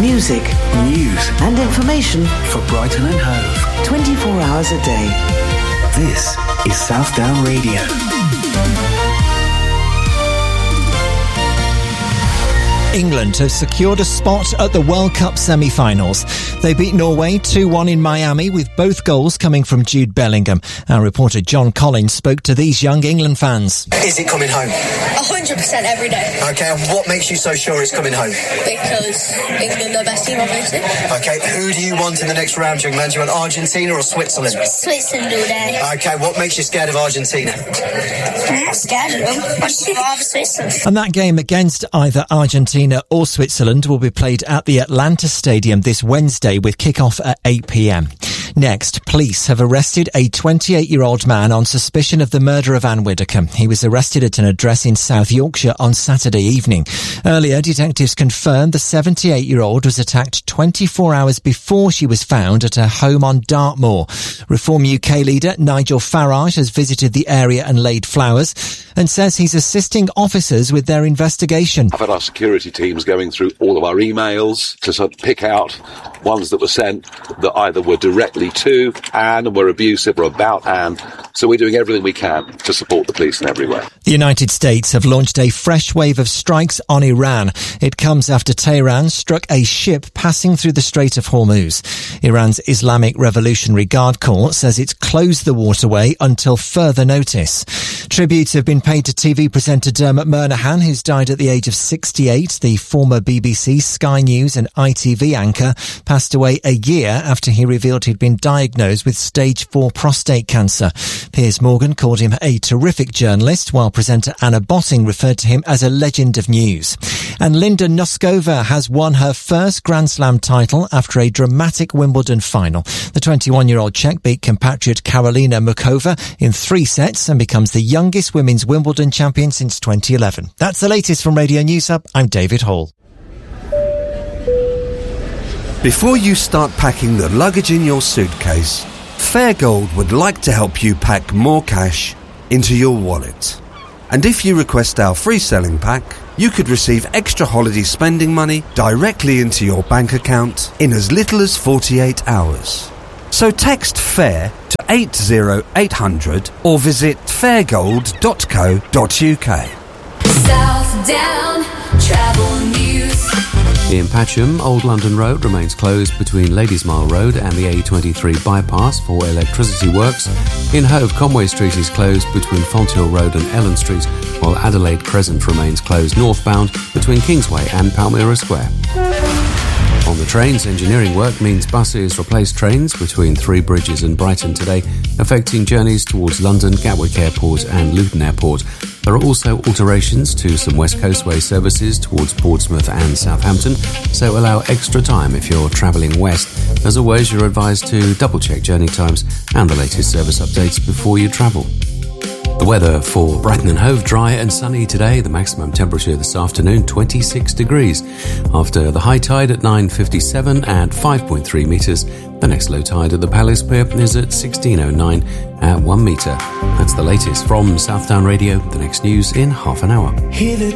Music, news and information for Brighton and Hove. 24 hours a day. This is Southdown Radio. England have secured a spot at the World Cup semi-finals. They beat Norway 2-1 in Miami, with both goals coming from Jude Bellingham. Our reporter John Collins spoke to these young England fans. Is it coming home? 100% every day. Okay, and what makes you so sure it's coming home? Because England are the best team, obviously. Okay, who do you want in the next round, young man? Do you want Argentina or Switzerland? Switzerland all day. Okay, what makes you scared of Argentina? I'm not scared of them. I just rather Switzerland. And that game against either Argentina or Switzerland will be played at the Atlanta Stadium this Wednesday, with kick-off at 8 p.m. Next, police have arrested a 28-year-old man on suspicion of the murder of Anne Widdecombe. He was arrested at an address in South Yorkshire on Saturday evening. Earlier, detectives confirmed the 78-year-old was attacked 24 hours before she was found at her home on Dartmoor. Reform UK leader Nigel Farage has visited the area and laid flowers, and says he's assisting officers with their investigation. I've had our security teams going through all of our emails to sort of pick out ones that were sent that either were directly to Anne, were abusive, or about Anne. So we're doing everything we can to support the police in every way. The United States have launched a fresh wave of strikes on Iran. It comes after Tehran struck a ship passing through the Strait of Hormuz. Iran's Islamic Revolutionary Guard Corps says it's closed the waterway until further notice. Tributes have been paid to TV presenter Dermot Murnaghan, who's died at the age of 68. The former BBC, Sky News and ITV anchor passed away a year after he revealed he'd been diagnosed with stage 4 prostate cancer. Piers Morgan called him a terrific journalist, while presenter Anna Botting referred to him as a legend of news. And Linda Noskova has won her first Grand Slam title after a dramatic Wimbledon final. The 21-year-old Czech beat compatriot Karolina Mukova in 3 sets and becomes the youngest women's Wimbledon champion since 2011. That's the latest from Radio News Hub. I'm David Hall. Before you start packing the luggage in your suitcase, Fairgold would like to help you pack more cash into your wallet. And if you request our free selling pack, you could receive extra holiday spending money directly into your bank account in as little as 48 hours. So text FAIR to 80800 or visit fairgold.co.uk. Southdown Travel News. In Patcham, Old London Road remains closed between Ladysmile Road and the A23 bypass for electricity works. In Hove, Conway Street is closed between Fonthill Road and Ellen Street, while Adelaide Crescent remains closed northbound between Kingsway and Palmyra Square. On the trains, engineering work means buses replace trains between Three Bridges and Brighton today, affecting journeys towards London, Gatwick Airport and Luton Airport. There are also alterations to some West Coastway services towards Portsmouth and Southampton, so allow extra time if you're travelling west. As always, you're advised to double-check journey times and the latest service updates before you travel. The weather for Brighton and Hove: dry and sunny today. The maximum temperature this afternoon, 26 degrees. After the high tide at 9:57 at 5.3 metres, the next low tide at the Palace Pier is at 16:09 at 1 metre. That's the latest from Southdown Radio. The next news in half an hour.